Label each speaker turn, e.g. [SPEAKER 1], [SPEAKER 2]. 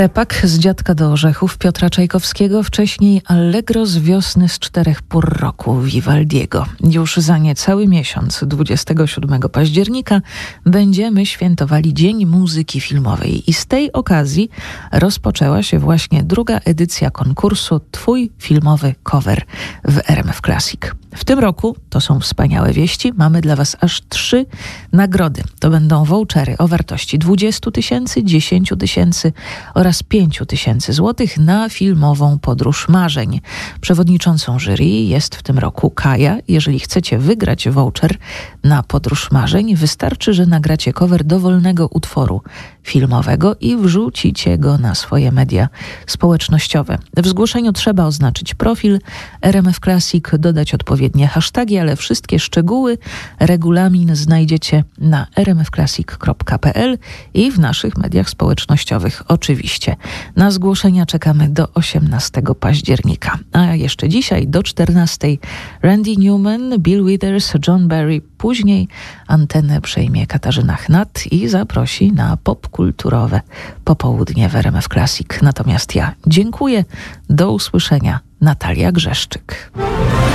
[SPEAKER 1] Krepak z Dziadka do Orzechów Piotra Czajkowskiego, wcześniej Allegro z Wiosny z 4 pór roku Vivaldiego. Już za niecały miesiąc, 27 października, będziemy świętowali Dzień Muzyki Filmowej i z tej okazji rozpoczęła się właśnie druga edycja konkursu Twój filmowy cover w RMF Classic. W tym roku, to są wspaniałe wieści, mamy dla Was aż 3 nagrody. To będą vouchery o wartości 20 tysięcy, 10 tysięcy oraz 5 tysięcy złotych na filmową Podróż Marzeń. Przewodniczącą jury jest w tym roku Kaja. Jeżeli chcecie wygrać voucher na Podróż Marzeń, wystarczy, że nagracie cover dowolnego utworu filmowego i wrzucicie go na swoje media społecznościowe. W zgłoszeniu trzeba oznaczyć profil RMF Classic, dodać odpowiednie hashtagi, ale wszystkie szczegóły, regulamin znajdziecie na rmfclassic.pl i w naszych mediach społecznościowych oczywiście. Na zgłoszenia czekamy do 18 października. A jeszcze dzisiaj do 14 Randy Newman, Bill Withers, John Barry. Później antenę przejmie Katarzyna Chnat i zaprosi na popkulturowe popołudnie w RMF Classic. Natomiast ja dziękuję. Do usłyszenia. Natalia Grzeszczyk.